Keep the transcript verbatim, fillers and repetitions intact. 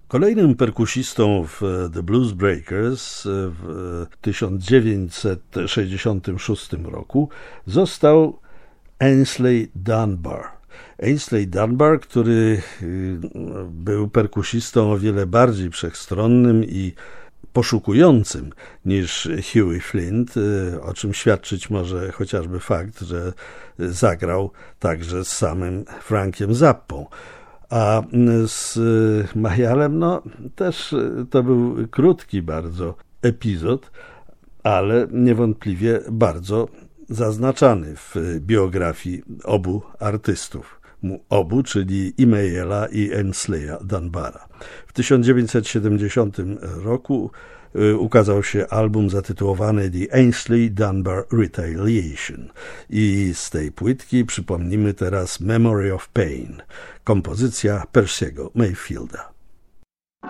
Kolejnym perkusistą w The Blues Breakers w tysiąc dziewięćset sześćdziesiątym szóstym roku został Aynsley Dunbar. Aynsley Dunbar, który był perkusistą o wiele bardziej wszechstronnym i poszukującym niż Huey Flint, o czym świadczyć może chociażby fakt, że zagrał także z samym Frankiem Zappą. A z Mahialem, no też to był krótki bardzo epizod, ale niewątpliwie bardzo zaznaczany w biografii obu artystów. Obu, czyli i Mayalla i Aynsley'a Dunbara. W tysiąc dziewięćset siedemdziesiątym roku ukazał się album zatytułowany The Aynsley Dunbar Retaliation i z tej płytki przypomnimy teraz Memory of Pain, kompozycja Percy'ego Mayfielda.